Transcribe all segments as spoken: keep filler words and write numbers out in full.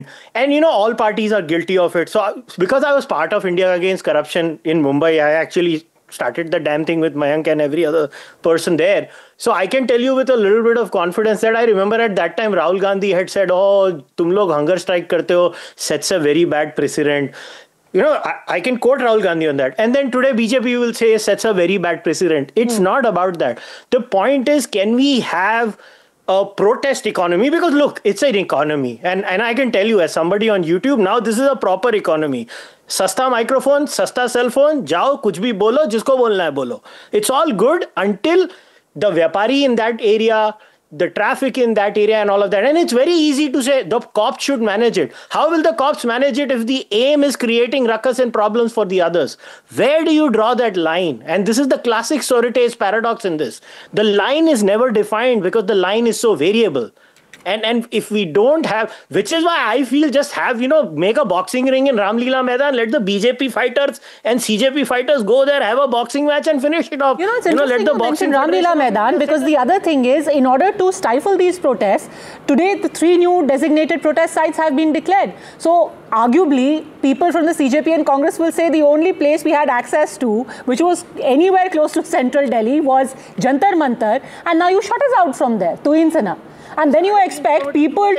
And you know, all parties are guilty of it. So, because I was part of India Against Corruption in Mumbai, I actually started the damn thing with Mayank and every other person there. So, I can tell you with a little bit of confidence that I remember at that time Rahul Gandhi had said, "Oh, tum log hunger strike karte ho, sets a very bad precedent." You know, I, I can quote Rahul Gandhi on that. And then today B J P will say sets a very bad precedent. It's mm. not about that. The point is, can we have a protest economy? Because look, it's an economy. And, and I can tell you as somebody on YouTube, now this is a proper economy. Sasta microphone, sasta cell phone, jao, kuch bhi bolo, jisko bolna hai bolo. It's all good until the vyapari in that area, the traffic in that area and all of that. And it's very easy to say the cops should manage it. How will the cops manage it if the aim is creating ruckus and problems for the others? Where do you draw that line? And this is the classic Sorites paradox in this. The line is never defined because the line is so variable. And and if we don't have, which is why I feel just have, you know, make a boxing ring in Ramlila Maidan, let the B J P fighters and C J P fighters go there, have a boxing match and finish it off. You know, it's you interesting know, let the you mention Ramlila Maidan because the other thing is, in order to stifle these protests, today the three new designated protest sites have been declared. So, arguably, people from the C J P and Congress will say the only place we had access to, which was anywhere close to central Delhi, was Jantar Mantar, and now you shut us out from there, Tuhin Sinha. And then you expect people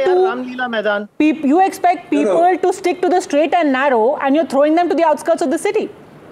to peop, you expect people no, no. to stick to the straight and narrow, and you're throwing them to the outskirts of the city.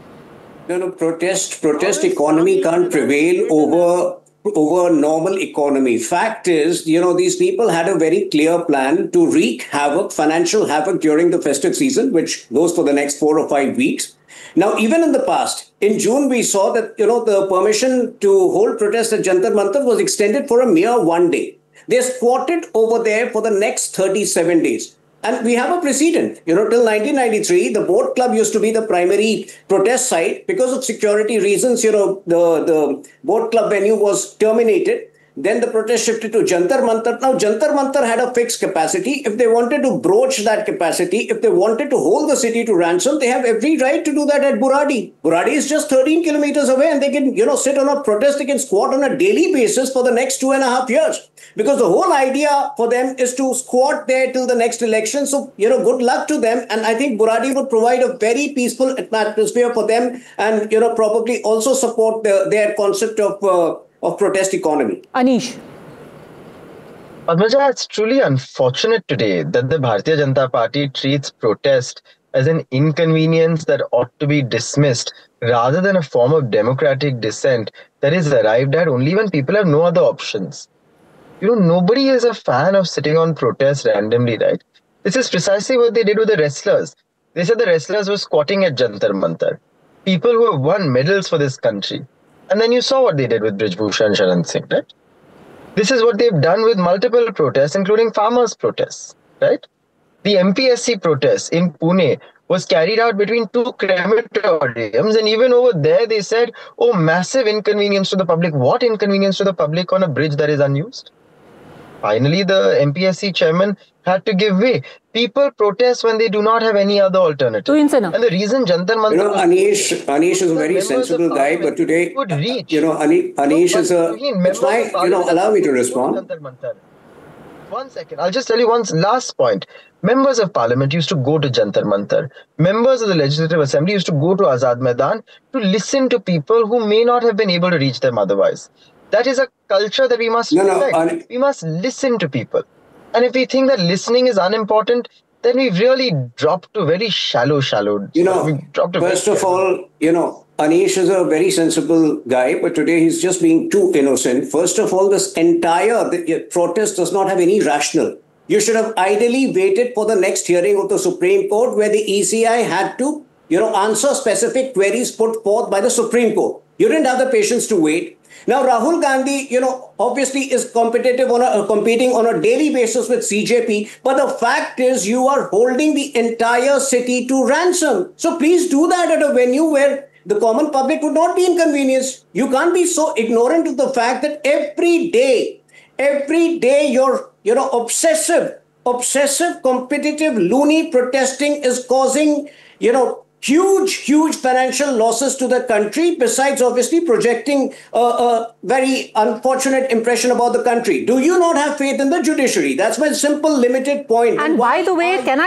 No, no, protest, protest economy can't prevail over over normal economy. Fact is, you know, these people had a very clear plan to wreak havoc, financial havoc during the festive season, which goes for the next four or five weeks. Now, even in the past, in June, we saw that, you know, the permission to hold protests at Jantar Mantar was extended for a mere one day. They're squatted over there for the next thirty-seven days. And we have a precedent. You know, till nineteen ninety-three, the boat club used to be the primary protest site. Because of security reasons, you know, the, the boat club venue was terminated. Then the protest shifted to Jantar Mantar. Now, Jantar Mantar had a fixed capacity. If they wanted to broach that capacity, if they wanted to hold the city to ransom, they have every right to do that at Buradi. Buradi is just thirteen kilometers away, and they can, you know, sit on a protest, they can squat on a daily basis for the next two and a half years. Because the whole idea for them is to squat there till the next election. So, you know, good luck to them. And I think Buradi would provide a very peaceful atmosphere for them and, you know, probably also support the, their concept of uh, of protest economy. Anish. Padmaja, it's truly unfortunate today that the Bharatiya Janata Party treats protest as an inconvenience that ought to be dismissed rather than a form of democratic dissent that is arrived at only when people have no other options. You know, nobody is a fan of sitting on protest randomly, right? This is precisely what they did with the wrestlers. They said the wrestlers were squatting at Jantar Mantar. People who have won medals for this country. And then you saw what they did with Brij Bhushan Sharan Singh, right? This is what they've done with multiple protests, including farmers' protests, right? The M P S C protests in Pune was carried out between two crematoriums, and even over there they said, oh, massive inconvenience to the public. What inconvenience to the public on a bridge that is unused? Finally, the M P S C chairman had to give way. People protest when they do not have any other alternative. And the reason Jantar Mantar... You know, Anish, Anish is a very sensible guy, but today, you know, Anish, Anish is a... It's my, you know, allow me to respond. One second. I'll just tell you one last point. Members of parliament used to go to Jantar Mantar. Members of the Legislative Assembly used to go to Azad Maidan to listen to people who may not have been able to reach them otherwise. That is a culture that we must no, respect. No, I... We must listen to people. And if we think that listening is unimportant, then we've really dropped to very shallow, shallow. You know, first of all, you know, Anish is a very sensible guy, but today he's just being too innocent. First of all, this entire the, protest does not have any rationale. You should have ideally waited for the next hearing of the Supreme Court, where the E C I had to, you know, answer specific queries put forth by the Supreme Court. You didn't have the patience to wait. Now, Rahul Gandhi, you know, obviously is competitive on a, uh, competing on a daily basis with C J P. But the fact is you are holding the entire city to ransom. So please do that at a venue where the common public would not be inconvenienced. You can't be so ignorant of the fact that every day, every day you're, you know, obsessive, obsessive, competitive, loony protesting is causing, you know, huge, huge financial losses to the country, besides obviously projecting a, a very unfortunate impression about the country. Do you not have faith in the judiciary? That's my simple, limited point. And by the way, can I